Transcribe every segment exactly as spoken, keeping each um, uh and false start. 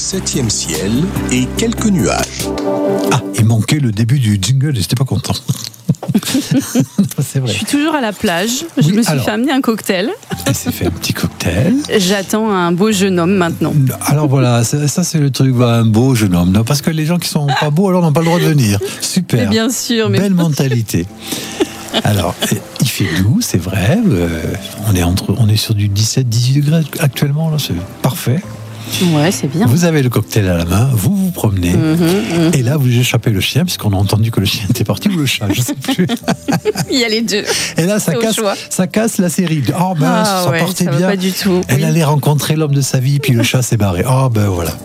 septième ciel et quelques nuages. Ah, il manquait le début du jingle et j'étais pas content. C'est vrai. Je suis toujours à la plage. Je Oui, me suis alors. fait amener un cocktail. Elle s'est fait un petit cocktail. J'attends un beau jeune homme maintenant. Alors voilà, ça, ça, c'est le truc, voilà, un beau jeune homme. Non, parce que les gens qui sont pas beaux, alors n'ont pas le droit de venir. Super. Mais bien sûr. Mais... Belle mentalité. Alors, il fait doux, c'est vrai. Euh, on, est entre, on est sur du dix-sept à dix-huit degrés actuellement, là, c'est parfait. Ouais, c'est bien. Vous avez le cocktail à la main, vous vous promenez, Mmh, mmh. et là vous échappez le chien, puisqu'on a entendu que le chien était parti, ou le chat, je sais plus. Il y a les deux. Et là, ça C'est au casse, choix. ça casse la série. Oh ben, Ah ça ouais, partait ça va bien. pas du tout. Elle Oui. allait rencontrer l'homme de sa vie, puis le chat s'est barré. Oh ben voilà.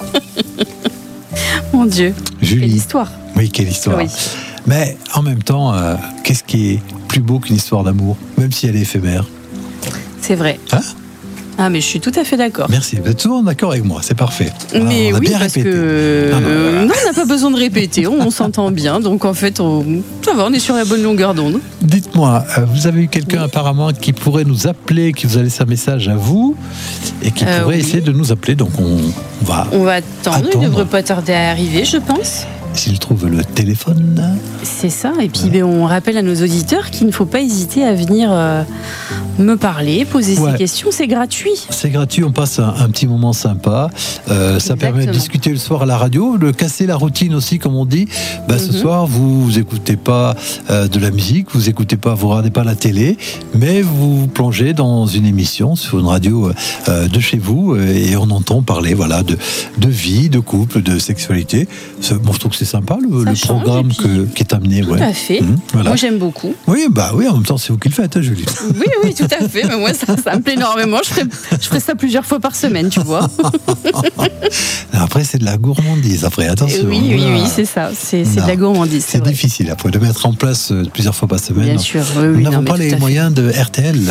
Mon Dieu. Julie. Quelle histoire. Oui, quelle histoire. Oui. Mais en même temps, euh, qu'est-ce qui est plus beau qu'une histoire d'amour, même si elle est éphémère? C'est vrai. Hein? Ah, mais je suis tout à fait d'accord. Merci, vous êtes souvent d'accord avec moi, c'est parfait. Voilà, Mais on a oui, bien parce répété. que Non, non, euh, voilà. non, on n'a pas besoin de répéter, on, on s'entend bien, donc en fait, on... ça va, on est sur la bonne longueur d'onde. Dites-moi, euh, vous avez eu quelqu'un apparemment qui pourrait nous appeler, qui vous a laissé un message à vous, et qui Euh, pourrait oui. essayer de nous appeler, donc on, on va, On va attendre, Attendre. il ne devrait pas tarder à arriver, je pense. s'il trouve le téléphone. C'est ça, et puis ben, on rappelle à nos auditeurs qu'il ne faut pas hésiter à venir euh, me parler, poser Ouais. ses questions, c'est gratuit. C'est gratuit, on passe un, un petit moment sympa. Euh, ça permet de Exactement. discuter le soir à la radio, de casser la routine aussi, comme on dit. Ben, Ce Mhm. soir, vous vous écoutez pas euh, de la musique, vous écoutez pas, vous regardez pas la télé, mais vous vous plongez dans une émission sur une radio euh, de chez vous euh, et on entend parler, voilà, de, de vie, de couple, de sexualité. C'est- Bon, je trouve que c'est sympa le, Ça le change, programme et puis- que, qui est amené. Tout ouais. à fait. Mhm, voilà. Moi j'aime beaucoup. Oui, bah oui, en même temps, c'est vous qui le faites, hein, Julie. Oui, oui, tout à fait. Mais moi, ça, ça me plaît énormément. Je ferai, je ferai ça plusieurs fois par semaine, tu vois. Après, c'est de la gourmandise. Après, attention. oui, oui, voilà. oui, c'est ça. C'est c'est de Non. la gourmandise, c'est C'est vrai. difficile après de mettre en place euh, plusieurs fois par semaine. Bien sûr. Oui, Nous oui, n'avons non, mais pas tout les à fait. moyens de R T L.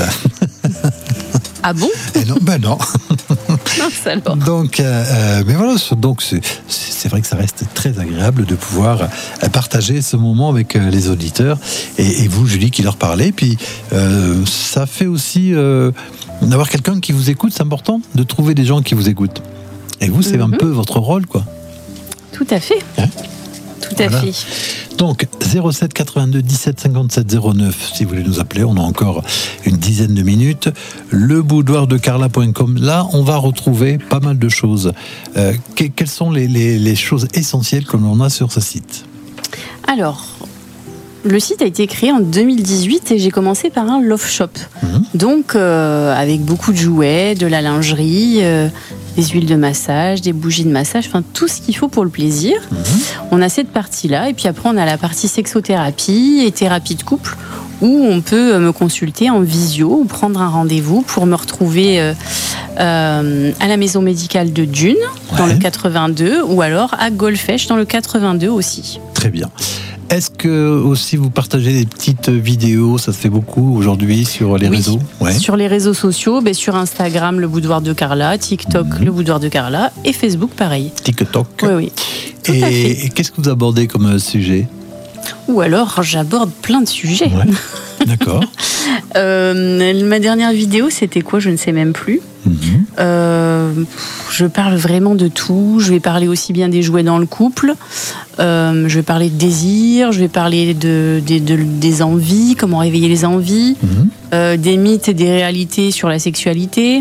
Ah bon? Et non, ben non. Mince alors. Donc, euh, euh, mais voilà, c'est- donc c'est c'est vrai que ça reste très agréable de pouvoir euh, partager ce moment avec euh, les auditeurs et, et vous, Julie, qui leur parlez. Puis euh, ça fait aussi euh, d'avoir quelqu'un qui vous écoute. C'est important de trouver des gens qui vous écoutent. Et vous, c'est un Mhm. peu votre rôle, quoi. Tout à fait. Hein? Tout à Voilà. fait. Donc zéro sept quatre-vingt-deux dix-sept cinquante-sept zéro neuf si vous voulez nous appeler, on a encore une dizaine de minutes. Le boudoir de carla point com, là on va retrouver pas mal de choses. Euh, que- quelles sont les, les- les choses essentielles que l'on a sur ce site? Alors, le site a été créé en deux mille dix-huit et j'ai commencé par un love shop. Mhm. Donc, euh, avec beaucoup de jouets, de la lingerie, euh, des huiles de massage, des bougies de massage, enfin tout ce qu'il faut pour le plaisir. Mhm. On a cette partie-là. Et puis après, on a la partie sexothérapie et thérapie de couple où on peut euh, me consulter en visio ou prendre un rendez-vous pour me retrouver euh, euh, à la maison médicale de Dune, dans Ouais. le quatre-vingt-deux, ou alors à Golfech, dans le quatre-vingt-deux aussi. Très bien. Est-ce que aussi vous partagez des petites vidéos, ça se fait beaucoup aujourd'hui sur les Oui. réseaux? Ouais. Sur les réseaux sociaux, ben, sur Instagram, le boudoir de Carla, TikTok, Mhm. le boudoir de Carla, et Facebook, pareil. TikTok. Oui, oui. Tout et à fait. et qu'est-ce que vous abordez comme euh, sujet? Ou alors, j'aborde plein de sujets. Ouais. D'accord. Euh, ma dernière vidéo, c'était quoi? Je ne sais même plus. Mhm. Euh, je parle vraiment de tout. Je vais parler aussi bien des jouets dans le couple. Euh, je vais parler de désir. Je vais parler de, de- de- des envies, comment réveiller les envies, Mhm. euh, des mythes et des réalités sur la sexualité.